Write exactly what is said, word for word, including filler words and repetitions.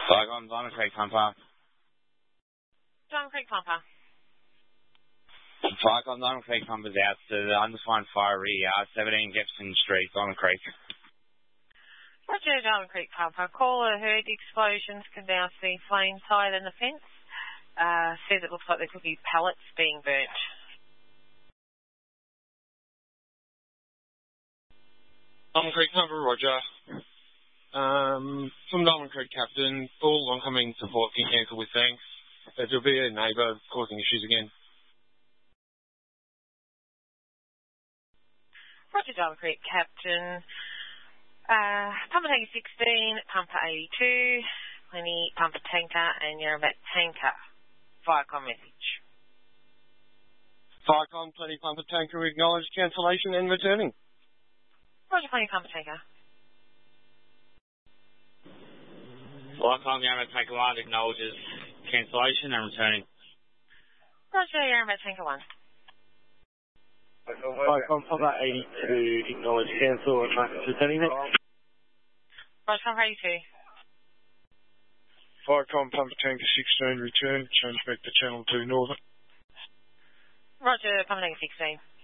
Diamond Creek Pumper. Diamond Creek Pumper. Diamond Diamond Creek Pumper's out to the undefined fire rear yard, seventeen Jefferson Street, Diamond Creek. Roger, Diamond Creek Pumper. Caller heard explosions, can now see flames higher than the fence. Uh, says it looks like there could be pallets being burnt. Diamond Creek Pumper, Roger. Um, from Diamond Creek Captain, all oncoming support can cancel with thanks. There will be a neighbour causing issues again. Roger, Diamond Creek Captain. Uh, Pumper Tanker sixteen, Pumper eighty-two, Plenty Pumper Tanker, and Yarrabat Tanker. Firecom message. Firecom, Plenty Pumper Tanker, acknowledge cancellation and returning. Roger, Plenty Pumper Tanker. Firecom, Yarrabat Tanker one acknowledges cancellation and returning. Roger, Yarrabat Tanker one. Firecom, Pumper eighty-two, acknowledge cancel and market returning next. Roger, Pumper eighty-two. Firecom, Pumper Tanker sixteen, return, change back to channel two northern. Roger, Pumper Tanker sixteen.